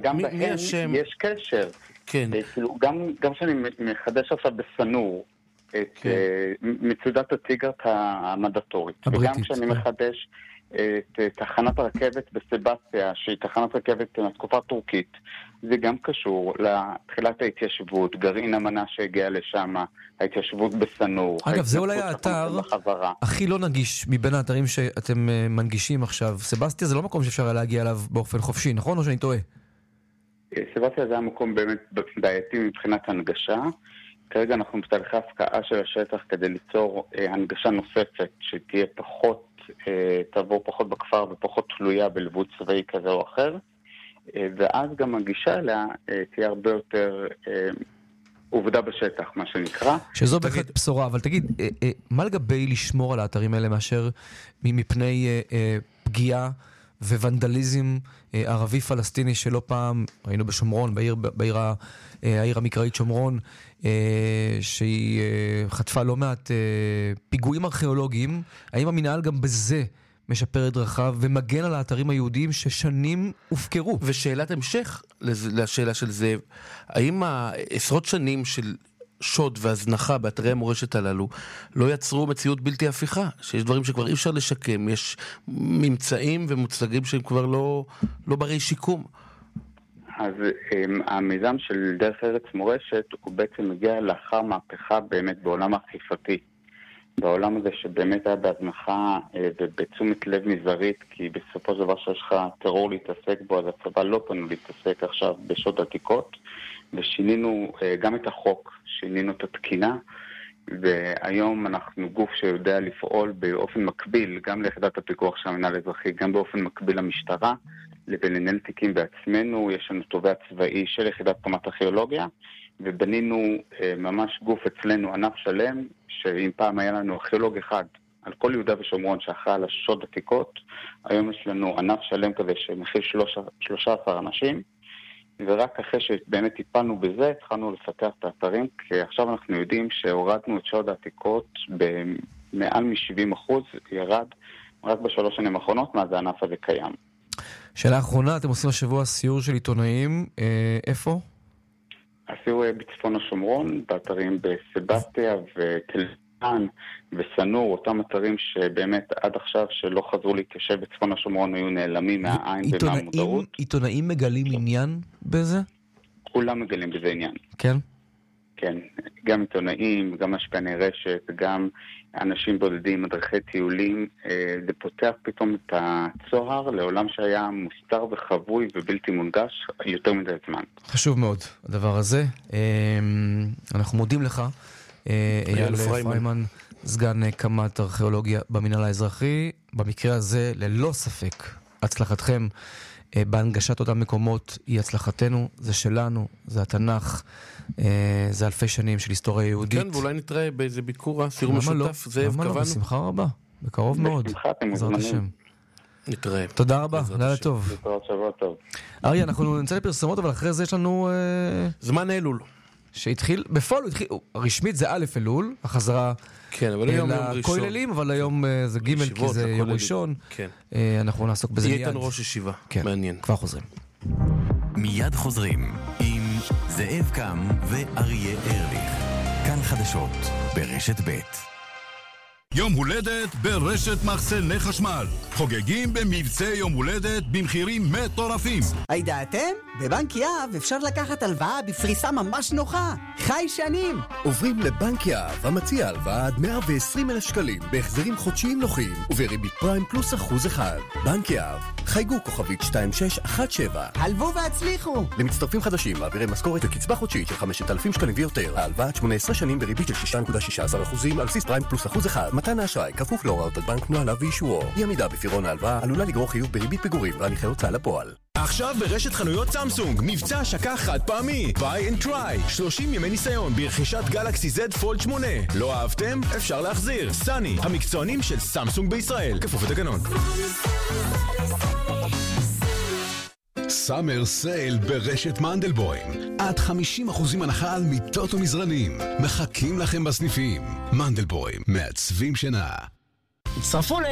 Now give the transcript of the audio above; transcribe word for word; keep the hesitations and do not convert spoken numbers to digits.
גם בהם יש קשר. כן. גם שאני מחדש עכשיו בסנור, את מצודת הטיגרט המנדטורית, וגם כשאני מחדש את תחנת הרכבת בסבסטיה, שהיא תחנת רכבת מהתקופה הטורקית, זה גם קשור לתחילת ההתיישבות, גרעין המנה שהגיע לשם, ההתיישבות בסנור. אגב, זה אולי האתר הכי לא נגיש מבין האתרים שאתם מנגישים עכשיו. סבסטיה זה לא מקום שאפשר להגיע אליו באופן חופשי, נכון או שאני טועה? סבסטיה זה המקום באמת בעייתי מבחינת הנגשה. כרגע אנחנו בתהליכי הפקעה של השטח כדי ליצור הנגשה נוספת שתהיה פחות, תעבור פחות בכפר ופחות תלויה בלבוד צבאי כזה או אחר, ואז גם הגישה אליה תהיה הרבה יותר עובדה בשטח, מה שנקרא. שזו בהחלט בשורה, אבל תגיד, מה לגבי לשמור על האתרים האלה מאשר מפני פגיעה וונדליזם ערבי-פלסטיני שלא פעם, ראינו בשומרון, בעיר, בעיר, העיר המקראית שומרון, שהיא חטפה לא מעט פיגועים ארכיאולוגיים. האם המנהל גם בזה משפר את דרכיו ומגן על האתרים היהודיים ששנים הופקרו? ושאלת המשך לשאלה של זה, האם העשרות שנים של שוד והזנחה באתרי המורשת הללו לא יצרו מציאות בלתי הפיכה, שיש דברים שכבר אי אפשר לשקם, יש ממצאים ומוצגים שהם כבר לא, לא ברי שיקום? אז המיזם של דרך ארץ מורשת הוא בעצם מגיע לאחר מהפכה באמת בעולם האכיפתי, בעולם הזה שבאמת היה בהזנחה ובתשומת לב מזערית, כי בסופו של דבר שיש לך טרור להתעסק בו, אז הצבא לא פנו להתעסק עכשיו בשוד עתיקות, ושינינו גם את החוק, שינינו את התקינה, והיום אנחנו גוף שיודע לפעול באופן מקביל, גם ליחידת הפיקוח של המנהל האזרחי, גם באופן מקביל למשטרה, לנהל תיקים בעצמנו. יש לנו תובע צבאי של יחידת קמ"ט ארכיאולוגיה, ובנינו אה, ממש גוף אצלנו, ענף שלם, שאם פעם היה לנו ארכיאולוג אחד על כל יהודה ושומרון שאחראי על השוד עתיקות, היום יש לנו ענף שלם כזה שמכיל שלושה עשר אנשים, ורק אחרי שבאמת טיפלנו בזה, התחלנו לפתח את האתרים, כי עכשיו אנחנו יודעים שהורדנו את שוד העתיקות במעל מ-שבעים אחוז, ירד רק בשלוש שנים האחרונות, מאז הענף הזה קיים. שאלה האחרונה, אתם עושים השבוע סיור של עיתונאים, אה, איפה? הסיור בצפון השומרון, באתרים בסבסטיה וטלפן וסנור, אותם אתרים שבאמת עד עכשיו שלא חזרו להתיישב בצפון השומרון היו נעלמים מהעין ומהמודעות. עיתונאים מגלים עניין בזה? כולם מגלים בזה עניין. כן? כן, גם עיתונאים, גם משפעני רשת, גם אנשים בודדים, מדרכי טיולים, זה פותח פתאום את הצוהר לעולם שהיה מוסתר וחבוי ובלתי מונגש יותר מדי זמן. חשוב מאוד הדבר הזה. אנחנו מודים לך, אייל פריימן, סגן קמ"ט ארכיאולוגיה במינהל האזרחי. במקרה הזה, ללא ספק, הצלחתכם בהנגשת אותם מקומות היא הצלחתנו, זה שלנו, זה התנ"ך, זה אלפי שנים של היסטוריה יהודית. כן, ואולי נתראה באיזה ביקור, סיור משותף, זאב קבענו. בשמחה רבה, בקרוב מאוד. בשמחה, אתם מוזמנים. נתראה. תודה רבה, לילה טוב. להתראות, שבוע טוב. אריה, אנחנו נמצא לפרסומות, אבל אחרי זה יש לנו... זמן אלול. שהתחיל, בפועל הוא התחיל, רשמית זה א' אלול, החזרה לכוללים, אבל היום זה ג' כי זה יום ראשון. אנחנו נעסוק בזה מיד. יהיה כאן ראש ישיבה, מעניין. כבר חוזרים. מיד חוזרים עם זאב קם ואריה ארליך. כאן חדשות ברשת ב'. יום הולדת ברשת מחסני חשמל. חוגגים במבצע יום הולדת במחירים מטורפים. הידעתם? בבנק יהב אפשר לקחת הלוואה בפריסה ממש נוחה. חי שנים. עוברים לבנק יהב, המציע הלוואה עד מאה ועשרים אלף שקלים, בהחזרים חודשיים נוחים, ובריבית פריים פלוס אחוז אחד. בנק יהב, חייגו כוכבית שתיים שש אחת שבע. הלוו והצליחו. למצטרפים חדשים, מעבירי משכורת וקצבה חודשית של חמשת אלפים שקלים ויותר. ההלוואה עד שמונה עשרה שנים בריבית של שש נקודה שש עשרה אחוז על בסיס פריים פלוס אחוז אחד. מתן האשראי כפוף להוראות הבנק, נוהליו ואישורו. אי עמידה בפירעון ההלוואה עלולה לגרור חיוב בריבית פיגורים והליכי הוצאה לפועל. עכשיו ברשת חנויות סמסונג, מבצע השקה חד פעמי. Buy and try, שלושים ימי ניסיון ברכישת גלקסי Z פולד שמונה. לא אהבתם? אפשר להחזיר. סני, המקצוענים של סמסונג בישראל. כפוף לתקנון. סאמר סייל ברשת מנדלבוים. עד חמישים אחוז הנחה על מיטות ומזרנים. מחכים לכם בסניפים. מנדלבוים, מעצבים שינה. צפו